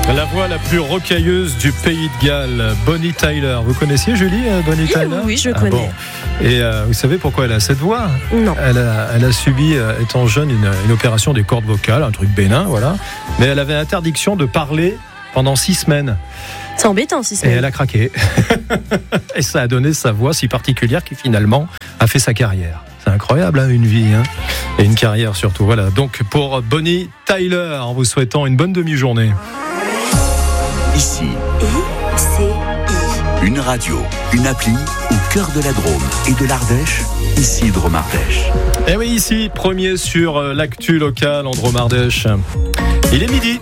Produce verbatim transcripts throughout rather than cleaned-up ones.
La voix la plus rocailleuse du pays de Galles, Bonnie Tyler. Vous connaissiez Julie, Bonnie Tyler ? Oui, oui, je ah connais. Bon. Et euh, vous savez pourquoi elle a cette voix ? Non. Elle a, elle a subi, euh, étant jeune, une, une opération des cordes vocales, un truc bénin, voilà. Mais elle avait interdiction de parler pendant six semaines. C'est embêtant, six semaines. Et elle a craqué. Et ça a donné sa voix si particulière qui finalement a fait sa carrière. C'est incroyable, hein, une vie, hein, et une carrière surtout. Voilà. Donc pour Bonnie Tyler, en vous souhaitant une bonne demi-journée. Ici, I C I. une radio, une appli au cœur de la Drôme et de l'Ardèche, ici Drôme Ardèche. Et oui, ici, premier sur l'actu locale en Drôme Ardèche. Il est midi.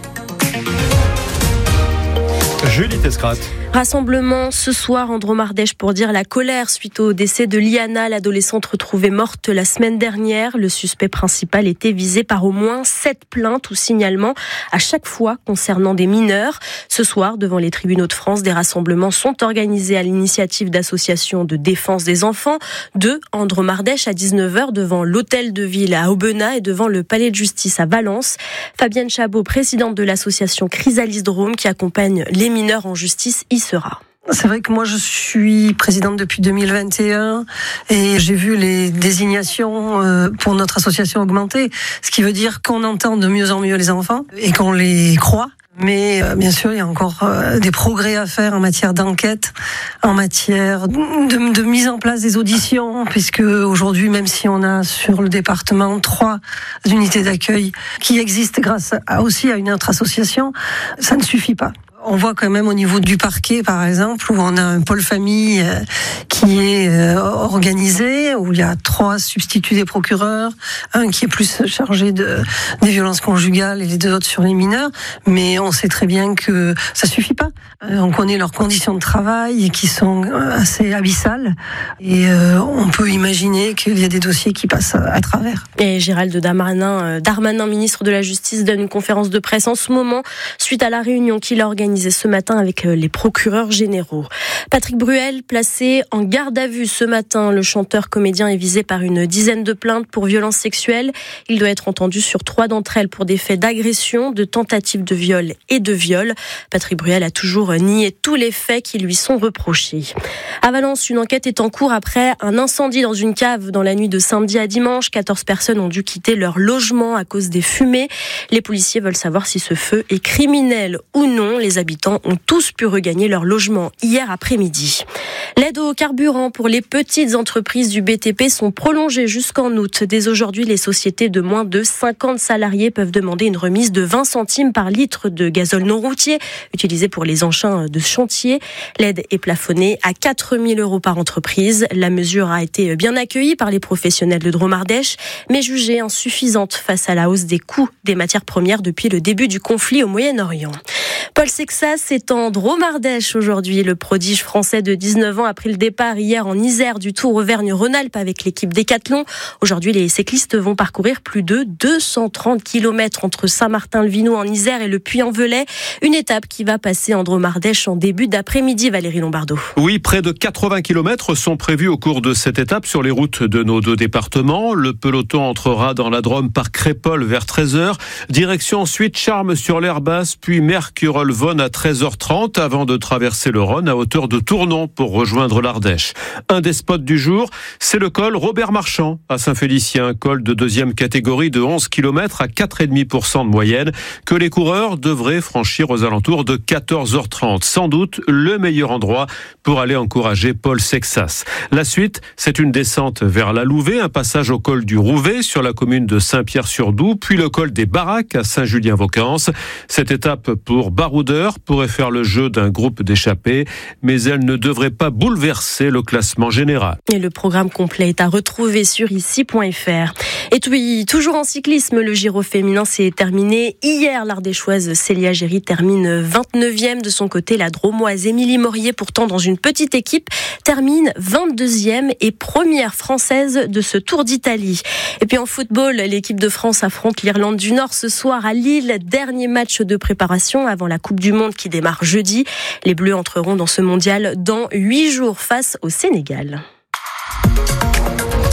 Julie Tescrat. Rassemblement ce soir en Drôme Ardèche pour dire la colère suite au décès de Liana, l'adolescente retrouvée morte la semaine dernière. Le suspect principal était visé par au moins sept plaintes ou signalements à chaque fois concernant des mineurs. Ce soir, devant les tribunaux de France, des rassemblements sont organisés à l'initiative d'associations de défense des enfants. Deux en Drôme Ardèche à dix-neuf heures devant l'hôtel de ville à Aubenas et devant le palais de justice à Valence. Fabienne Chabot, présidente de l'association Chrysalis Drôme qui accompagne les mineurs en justice, y sera. C'est vrai que moi je suis présidente depuis deux mille vingt et un et j'ai vu les désignations pour notre association augmenter, ce qui veut dire qu'on entend de mieux en mieux les enfants et qu'on les croit. Mais euh, bien sûr, il y a encore euh, des progrès à faire en matière d'enquête, en matière de, de mise en place des auditions, puisque aujourd'hui, même si on a sur le département trois unités d'accueil qui existent grâce à, aussi à une autre association, ça ne suffit pas. On voit quand même au niveau du parquet, par exemple, où on a un pôle famille qui est organisé, où il y a trois substituts des procureurs, un qui est plus chargé de, des violences conjugales et les deux autres sur les mineurs. Mais on sait très bien que ça suffit pas. On connaît leurs conditions de travail qui sont assez abyssales. Et on peut imaginer qu'il y a des dossiers qui passent à travers. Et Gérald Darmanin, Darmanin, ministre de la Justice, donne une conférence de presse en ce moment, suite à la réunion qu'il a organisée ce matin avec les procureurs généraux. Patrick Bruel, placé en garde à vue ce matin. Le chanteur-comédien est visé par une dizaine de plaintes pour violences sexuelles. Il doit être entendu sur trois d'entre elles pour des faits d'agression, de tentative de viol et de viol. Patrick Bruel a toujours nié tous les faits qui lui sont reprochés. À Valence, une enquête est en cours après un incendie dans une cave dans la nuit de samedi à dimanche. quatorze personnes ont dû quitter leur logement à cause des fumées. Les policiers veulent savoir si ce feu est criminel ou non. Les habitants ont tous pu regagner leur logement hier après-midi. L'aide au carburant pour les petites entreprises du B T P sont prolongées jusqu'en août. Dès aujourd'hui, les sociétés de moins de cinquante salariés peuvent demander une remise de vingt centimes par litre de gazole non routier utilisé pour les engins de chantier. L'aide est plafonnée à quatre mille euros par entreprise. La mesure a été bien accueillie par les professionnels de Drôme Ardèche, mais jugée insuffisante face à la hausse des coûts des matières premières depuis le début du conflit au Moyen-Orient. Paul Sexas est en Drôme Ardèche aujourd'hui. Le prodige français de dix-neuf ans a pris le départ hier en Isère du Tour Auvergne-Rhône-Alpes avec l'équipe Décathlon. Aujourd'hui, les cyclistes vont parcourir plus de deux cent trente kilomètres entre Saint-Martin-le-Vinoux en Isère et le Puy-en-Velay. Une étape qui va passer en Drôme Ardèche en début d'après-midi, Valérie Lombardo. Oui, près de quatre-vingts kilomètres sont prévus au cours de cette étape sur les routes de nos deux départements. Le peloton entrera dans la Drôme par Crépol vers treize heures. Direction ensuite Charmes-sur-l'Herbasse, puis Mercurolles-Vonne à treize heures trente avant de traverser le Rhône à hauteur de Tournon pour rejoindre l'Ardèche. Un des spots du jour, c'est le col Robert Marchand à Saint-Félicien, col de deuxième catégorie de onze kilomètres à quatre virgule cinq pour cent de moyenne que les coureurs devraient franchir aux alentours de quatorze heures trente. Sans doute le meilleur endroit pour aller encourager Paul Sexas. La suite, c'est une descente vers la Louvet, un passage au col du Rouvet sur la commune de Saint-Pierre-sur-Doubs, puis le col des Baraques à Saint-Julien-Vaucance. Cette étape pour baroudeurs pourrait faire le jeu d'un groupe d'échappés, mais elle ne devrait pas bouleverser le classement général. Et le programme complet est à retrouver sur ici point f r. Et puis, toujours en cyclisme, le Giro féminin s'est terminé hier. L'Ardéchoise Célia Géry termine vingt-neuvième. De son côté, la Dromoise Émilie Morier, pourtant dans une petite équipe, termine vingt-deuxième et première française de ce Tour d'Italie. Et puis en football, l'équipe de France affronte l'Irlande du Nord ce soir à Lille. Dernier match de préparation avant la Coupe du Monde qui démarre jeudi. Les Bleus entreront dans ce mondial dans huit jours face au Sénégal.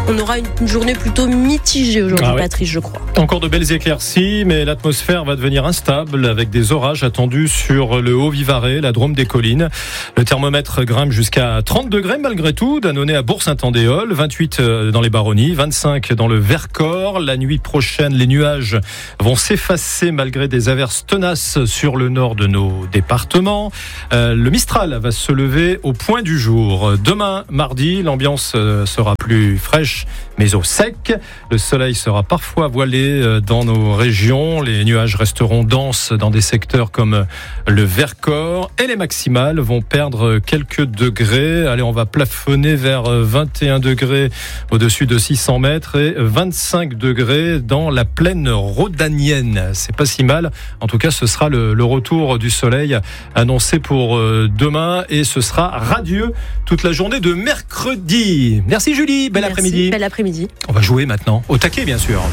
On aura une, une journée plutôt mitigée aujourd'hui, ah ouais. Patrice, je crois. Encore de belles éclaircies, mais l'atmosphère va devenir instable avec des orages attendus sur le Haut-Vivarais, la Drôme des collines. Le thermomètre grimpe jusqu'à trente degrés malgré tout, d'Annonay à Bourg-Saint-Andéol, vingt-huit dans les Baronnies, vingt-cinq dans le Vercors. La nuit prochaine, les nuages vont s'effacer malgré des averses tenaces sur le nord de nos départements. Euh, le Mistral va se lever au point du jour. Demain, mardi, l'ambiance sera plus fraîche, mais au sec. Le soleil sera parfois voilé dans nos régions. Les nuages resteront denses dans des secteurs comme le Vercors. Et les maximales vont perdre quelques degrés. Allez, on va plafonner vers vingt et un degrés au-dessus de six cents mètres et vingt-cinq degrés dans la plaine rhodanienne. C'est pas si mal. En tout cas, ce sera le, le retour du soleil annoncé pour demain et ce sera radieux toute la journée de mercredi. Merci Julie, bel Merci, après-midi. Bel après-midi. On va jouer maintenant au taquet, bien sûr.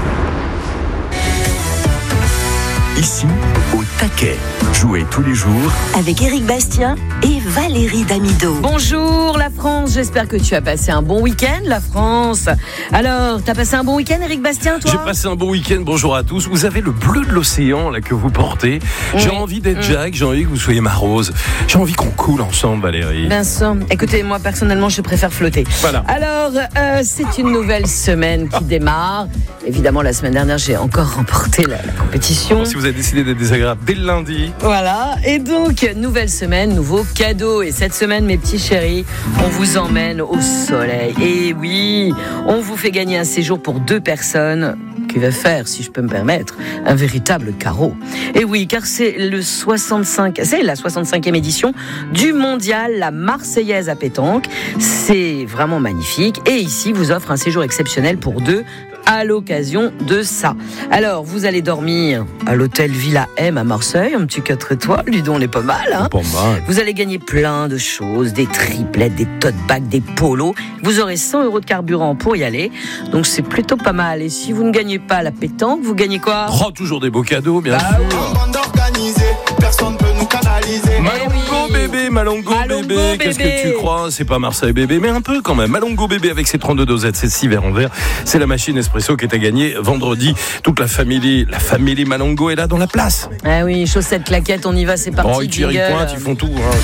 Ici, au taquet. Jouez tous les jours avec Éric Bastien et Valérie Damido. Bonjour la France, j'espère que tu as passé un bon week-end, la France. Alors, t'as passé un bon week-end, Éric Bastien, toi ? J'ai passé un bon week-end, bonjour à tous. Vous avez le bleu de l'océan là que vous portez. Oui. J'ai envie d'être mmh. Jack, j'ai envie que vous soyez ma Rose. J'ai envie qu'on coule ensemble, Valérie. Bien sûr. Écoutez, moi personnellement, je préfère flotter. Voilà. Alors, euh, c'est une nouvelle semaine qui démarre. Évidemment, la semaine dernière, j'ai encore remporté la, la compétition. Bon, si vous avez décidé d'être désagréable dès le lundi. Voilà. Et donc, nouvelle semaine, nouveau cadeau. Et cette semaine, mes petits chéris, on vous emmène au soleil. Et oui, on vous fait gagner un séjour pour deux personnes qui va faire, si je peux me permettre, un véritable carreau. Et oui, car c'est le soixante-cinq, c'est la soixante-cinquième édition du mondial La Marseillaise à pétanque. C'est vraiment magnifique. Et ici, vous offre un séjour exceptionnel pour deux à l'occasion de ça. Alors, vous allez dormir à l'hôtel Villa M à Marseille, un petit quatre étoiles, dis donc, on est pas mal, hein. Pas mal. Vous allez gagner plein de choses, des triplettes, des tote bags, des polos. Vous aurez cent euros de carburant pour y aller, donc c'est plutôt pas mal. Et si vous ne gagnez pas la pétanque, vous gagnez quoi ? Oh, toujours des beaux cadeaux, bien bah, sûr. Oui. Personne peut nous canaliser. Malongo bébé, Malongo, Malongo bébé. bébé. Qu'est-ce que tu crois ? C'est pas Marseille bébé, mais un peu quand même. Malongo bébé avec ses trente-deux dosettes, ses six verres en verre. C'est la machine espresso qui est à gagner vendredi. Toute la famille, la famille Malongo est là dans la place. Ah oui, chaussettes, claquettes, on y va, c'est parti. Oh, ils tirent, ils pointent, ils font tout. Hein,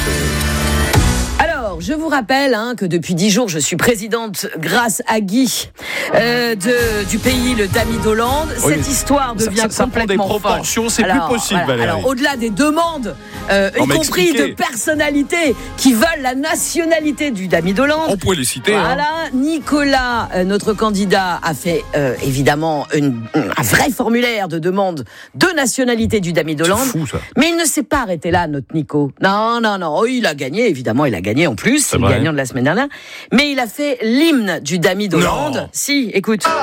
Alors, je vous rappelle hein, que depuis dix jours, je suis présidente grâce à Guy euh, de, du pays, le Damido-Land. Oui, Cette histoire devient ça, ça complètement prend des proportions, folle. c'est alors, plus possible, voilà, Valérie. Alors, au-delà des demandes, euh, y compris de personnalités qui veulent la nationalité du Damido-Land. On pourrait les citer. Voilà, hein. Nicolas, euh, notre candidat, a fait euh, évidemment une, un vrai formulaire de demande de nationalité du Damido-Land. C'est fou, ça. Mais il ne s'est pas arrêté là, notre Nico. Non, non, non. Oh, il a gagné, évidemment, il a gagné en plus. C'est le gagnant de la semaine dernière. Mais il a fait l'hymne du Damido-Land. Si, écoute.